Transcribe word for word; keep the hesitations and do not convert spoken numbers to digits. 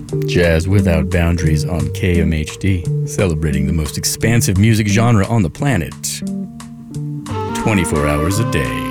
Jazz Without Boundaries on K M H D, celebrating the most expansive music genre on the planet, twenty-four hours a day.